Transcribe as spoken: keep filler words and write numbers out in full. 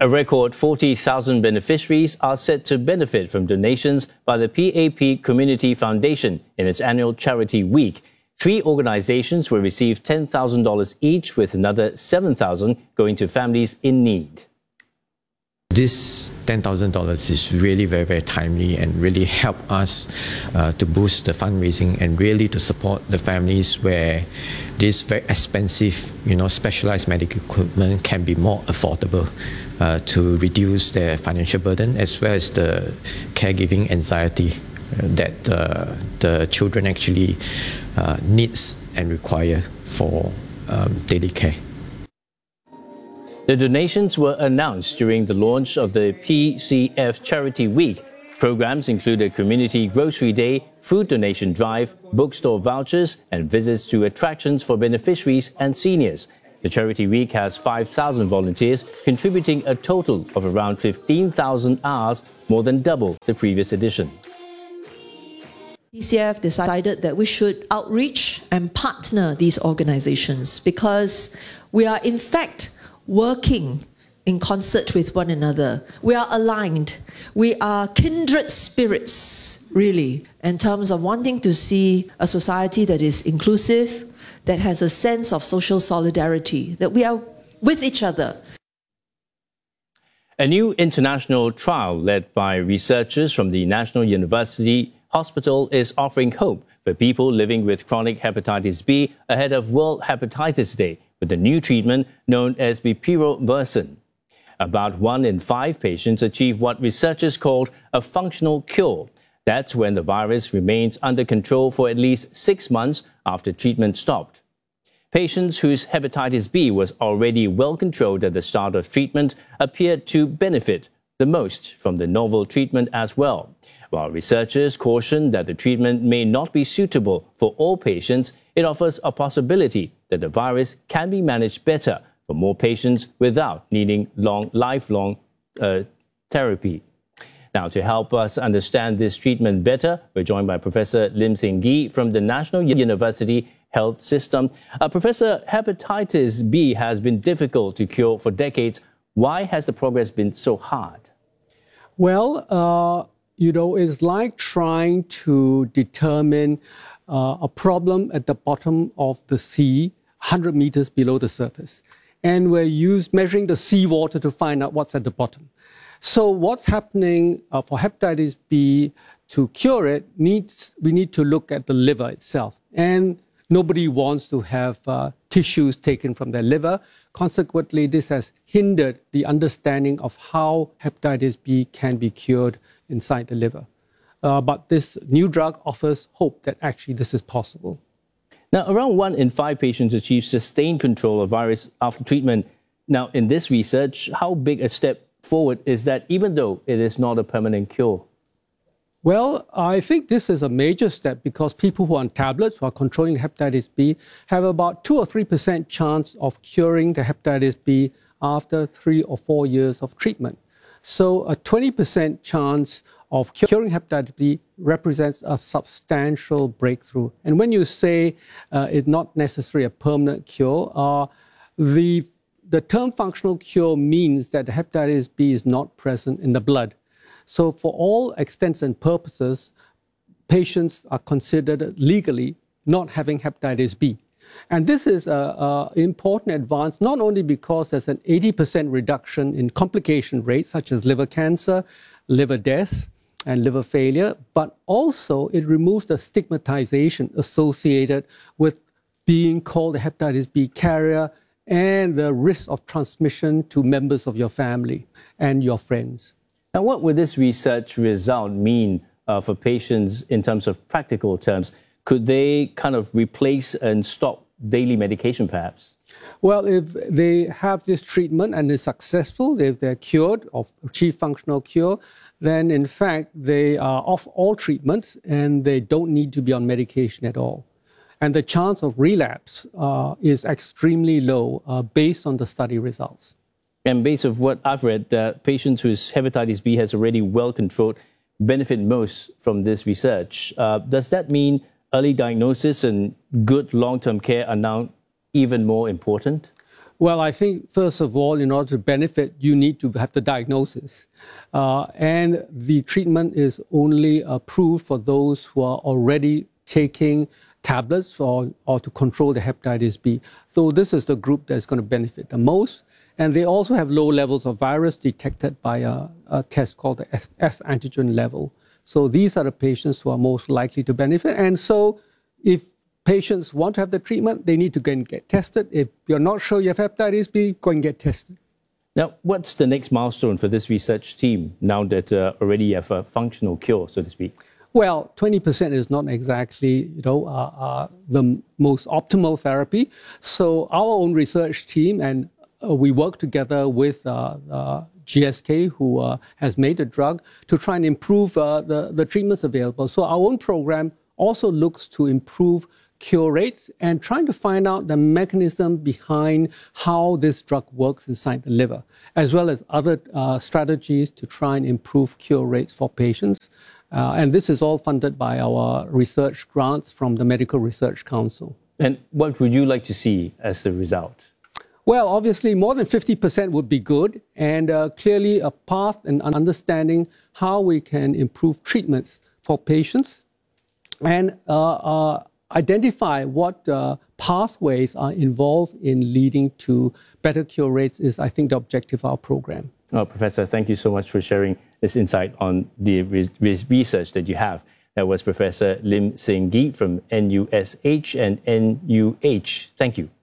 A record forty thousand beneficiaries are set to benefit from donations by the P A P Community Foundation in its annual Charity Week. Three organizations will receive ten thousand dollars each, with another seven thousand dollars going to families in need. This ten thousand dollars is really very, very timely and really help us uh, to boost the fundraising and really to support the families where this very expensive, you know, specialized medical equipment can be more affordable uh, to reduce their financial burden as well as the caregiving anxiety that uh, the children actually uh, needs and require for um, daily care. The donations were announced during the launch of the P C F Charity Week. Programs include a community grocery day, food donation drive, bookstore vouchers, and visits to attractions for beneficiaries and seniors. The Charity Week has five thousand volunteers, contributing a total of around fifteen thousand hours, more than double the previous edition. P C F decided that we should outreach and partner these organizations because we are in fact working in concert with one another. We are aligned. We are kindred spirits, really, in terms of wanting to see a society that is inclusive, that has a sense of social solidarity, that we are with each other. A new international trial led by researchers from the National University Hospital is offering hope for people living with chronic hepatitis B ahead of World Hepatitis Day, with a new treatment known as bepirovirsen. About one in five patients achieve what researchers called a functional cure. That's when the virus remains under control for at least six months after treatment stopped. Patients whose hepatitis B was already well controlled at the start of treatment appeared to benefit the most from the novel treatment as well. While researchers caution that the treatment may not be suitable for all patients, it offers a possibility that the virus can be managed better for more patients without needing long, lifelong uh, therapy. Now, to help us understand this treatment better, we're joined by Professor Lim Sing Gee from the National University Health System. Uh, Professor, hepatitis B has been difficult to cure for decades. Why has the progress been so hard? Well, uh, you know, it's like trying to determine uh, a problem at the bottom of the sea, one hundred meters below the surface. And we're used measuring the seawater to find out what's at the bottom. So what's happening uh, for hepatitis B, to cure it, needs we need to look at the liver itself. And nobody wants to have uh, tissues taken from their liver. Consequently, this has hindered the understanding of how hepatitis B can be cured inside the liver. Uh, but this new drug offers hope that actually this is possible. Now, around one in five patients achieve sustained control of virus after treatment. Now, in this research, how big a step forward is that, even though it is not a permanent cure? Well, I think this is a major step because people who are on tablets, who are controlling hepatitis B, have about two or three percent chance of curing the hepatitis B after three or four years of treatment. So a twenty percent chance of curing hepatitis B represents a substantial breakthrough. And when you say uh, it's not necessarily a permanent cure, uh, the, the term functional cure means that the hepatitis B is not present in the blood. So for all extents and purposes, patients are considered legally not having hepatitis B. And this is an important advance, not only because there's an eighty percent reduction in complication rates, such as liver cancer, liver deaths, and liver failure, but also it removes the stigmatization associated with being called a hepatitis B carrier and the risk of transmission to members of your family and your friends. Now, what would this research result mean uh, for patients in terms of practical terms? Could they kind of replace and stop daily medication, perhaps? Well, if they have this treatment and is successful, if they're cured or achieve functional cure, then in fact they are off all treatments and they don't need to be on medication at all. And the chance of relapse uh, is extremely low uh, based on the study results. And based on what I've read, uh, patients whose hepatitis B has already well controlled benefit most from this research. Uh, does that mean early diagnosis and good long-term care are now even more important? Well, I think, first of all, in order to benefit, you need to have the diagnosis. Uh, and the treatment is only approved for those who are already taking tablets or, or to control the hepatitis B. So this is the group that's going to benefit the most. And they also have low levels of virus detected by a, a test called the S antigen level. So these are the patients who are most likely to benefit. And so if patients want to have the treatment, they need to go and get tested. If you're not sure you have hepatitis B, go and get tested. Now, what's the next milestone for this research team now that uh, already you have a functional cure, so to speak? Well, twenty percent is not exactly, you know, uh, uh, the most optimal therapy. So our own research team, and uh, we work together with uh, uh, G S K, who uh, has made a drug, to try and improve uh, the, the treatments available. So our own program also looks to improve cure rates and trying to find out the mechanism behind how this drug works inside the liver, as well as other uh, strategies to try and improve cure rates for patients. Uh, and this is all funded by our research grants from the Medical Research Council. And what would you like to see as the result? Well, obviously, more than fifty percent would be good, and uh, clearly a path and understanding how we can improve treatments for patients and uh, uh, identify what uh, pathways are involved in leading to better cure rates is, I think, the objective of our program. Oh, Professor, thank you so much for sharing this insight on the re re research that you have. That was Professor Lim Seng Gee from N U S H and N U H. Thank you.